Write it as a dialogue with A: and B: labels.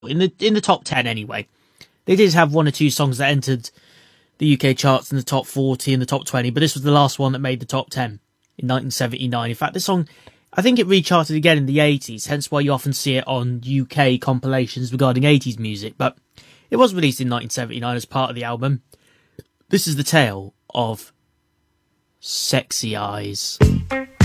A: in the top 10 anyway. They did have one or two songs that entered the UK charts in the top 40 and the top 20, but this was the last one that made the top 10 in 1979. In fact, this song, I think it recharted again in the 80s, hence why you often see it on UK compilations regarding 80s music, but it was released in 1979 as part of the album. This is the tale of Sexy Eyes.